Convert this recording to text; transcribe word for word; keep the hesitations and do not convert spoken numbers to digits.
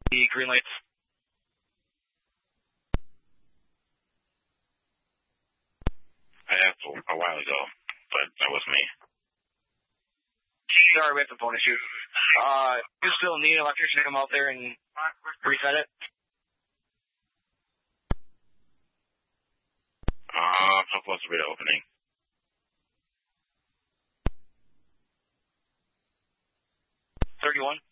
The green lights. I have to a while ago, but that was me. Sorry, we have to bonus you. Uh, you still need an electrician to come out there and reset it? Uh, how close are we to opening? thirty-one.